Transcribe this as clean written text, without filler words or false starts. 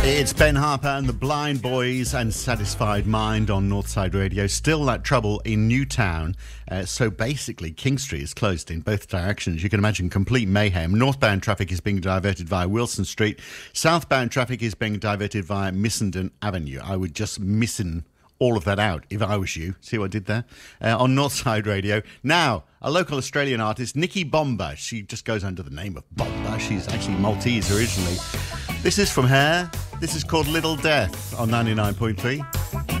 It's Ben Harper and the Blind Boys and Satisfied Mind on Northside Radio. Still that trouble in Newtown. So basically, King Street is closed in both directions. You can imagine complete mayhem. Northbound traffic is being diverted via Wilson Street. Southbound traffic is being diverted via Missenden Avenue. I would just missen all of that out if I was you. See what I did there? On Northside Radio. Now, a local Australian artist, Nikki Bomba. She just goes under the name of Bomba. She's actually Maltese originally. This is from her. This is called Little Death on 99.3.